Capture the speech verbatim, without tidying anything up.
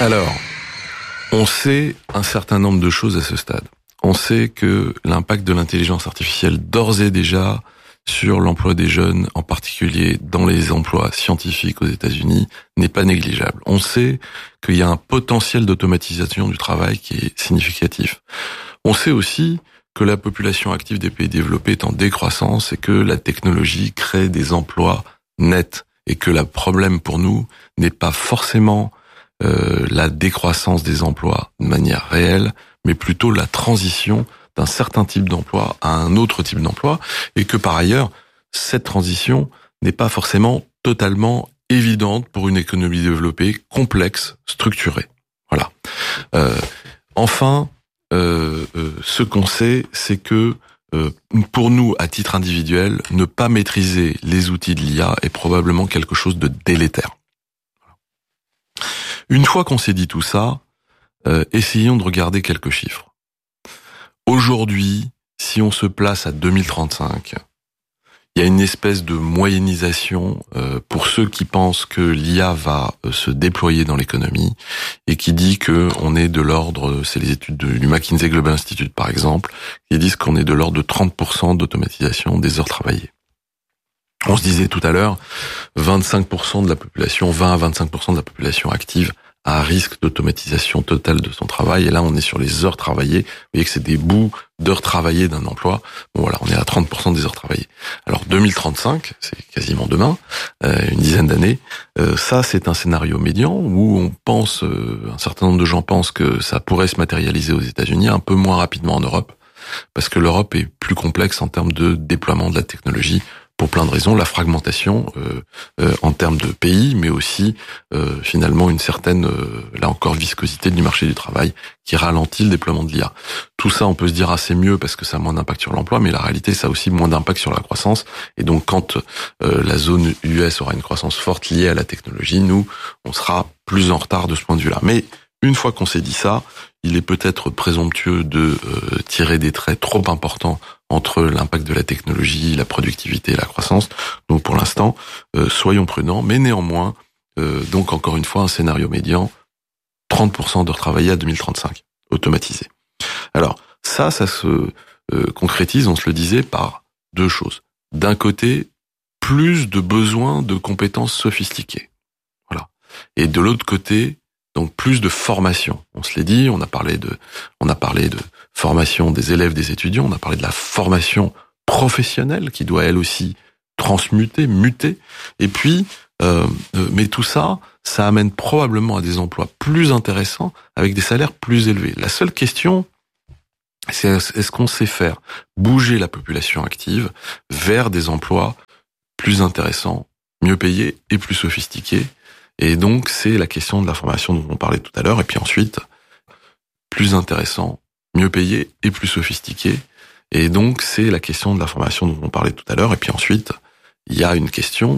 Alors, on sait un certain nombre de choses à ce stade. On sait que l'impact de l'intelligence artificielle d'ores et déjà sur l'emploi des jeunes, en particulier dans les emplois scientifiques aux États-Unis, n'est pas négligeable. On sait qu'il y a un potentiel d'automatisation du travail qui est significatif. On sait aussi que la population active des pays développés est en décroissance et que la technologie crée des emplois nets et que le problème pour nous n'est pas forcément euh, la décroissance des emplois de manière réelle, mais plutôt la transition d'un certain type d'emploi à un autre type d'emploi, et que par ailleurs, cette transition n'est pas forcément totalement évidente pour une économie développée, complexe, structurée. Voilà. Euh, enfin, euh, euh, ce qu'on sait, c'est que euh, pour nous, à titre individuel, ne pas maîtriser les outils de l'I A est probablement quelque chose de délétère. Une fois qu'on s'est dit tout ça, euh, essayons de regarder quelques chiffres. Aujourd'hui, si on se place à deux mille trente-cinq, il y a une espèce de moyennisation euh, pour ceux qui pensent que l'I A va euh, se déployer dans l'économie et qui dit que on est de l'ordre, c'est les études de, du McKinsey Global Institute par exemple, qui disent qu'on est de l'ordre de trente pour cent d'automatisation des heures travaillées. On se disait tout à l'heure, vingt-cinq pour cent de la population, vingt à vingt-cinq pour cent de la population active à risque d'automatisation totale de son travail. Et là, on est sur les heures travaillées. Vous voyez que c'est des bouts d'heures travaillées d'un emploi. Bon, voilà, on est à trente pour cent des heures travaillées. Alors, deux mille trente-cinq, c'est quasiment demain, euh, une dizaine d'années. Euh, ça, c'est un scénario médian où on pense, euh, un certain nombre de gens pensent que ça pourrait se matérialiser aux États-Unis, un peu moins rapidement en Europe, parce que l'Europe est plus complexe en termes de déploiement de la technologie, pour plein de raisons, la fragmentation euh, euh, en termes de pays, mais aussi euh, finalement une certaine, euh, là encore, viscosité du marché du travail qui ralentit le déploiement de l'I A. Tout ça, on peut se dire, ah, c'est mieux parce que ça a moins d'impact sur l'emploi, mais la réalité, ça a aussi moins d'impact sur la croissance. Et donc, quand euh, la zone U S aura une croissance forte liée à la technologie, nous, on sera plus en retard de ce point de vue-là. Mais une fois qu'on s'est dit ça, il est peut-être présomptueux de euh, tirer des traits trop importants entre l'impact de la technologie, la productivité et la croissance. Donc pour l'instant, euh, soyons prudents, mais néanmoins, euh, donc encore une fois, un scénario médian, trente pour cent d'heures travaillées à deux mille trente-cinq, automatisé. Alors ça, ça se euh, concrétise, on se le disait, par deux choses. D'un côté, plus de besoins de compétences sophistiquées. Voilà. Et de l'autre côté, donc plus de formation. On se l'est dit, on a parlé de, on a parlé de formation des élèves, des étudiants, on a parlé de la formation professionnelle qui doit elle aussi transmuter, muter. Et puis, euh, euh, mais tout ça, ça amène probablement à des emplois plus intéressants avec des salaires plus élevés. La seule question, c'est est-ce qu'on sait faire bouger la population active vers des emplois plus intéressants, mieux payés et plus sophistiqués. Et donc, c'est la question de la formation dont on parlait tout à l'heure. Et puis ensuite, plus intéressant, mieux payé et plus sophistiqué. Et donc, c'est la question de la formation dont on parlait tout à l'heure. Et puis ensuite, il y a une question